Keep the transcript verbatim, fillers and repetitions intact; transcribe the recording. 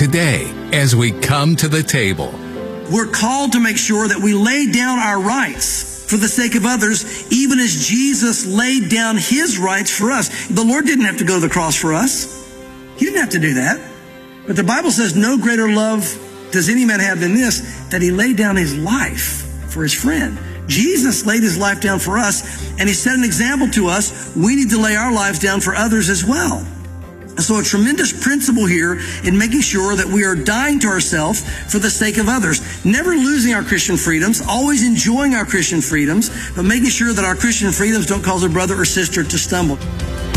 today as we come to the table. We're called to make sure that we lay down our rights for the sake of others, even as Jesus laid down his rights for us. The Lord didn't have to go to the cross for us. He didn't have to do that. But the Bible says no greater love does any man have than this, that he laid down his life for his friend. Jesus laid his life down for us, and he set an example to us. We need to lay our lives down for others as well. So a tremendous principle here in making sure that we are dying to ourselves for the sake of others. Never losing our Christian freedoms, always enjoying our Christian freedoms, but making sure that our Christian freedoms don't cause a brother or sister to stumble.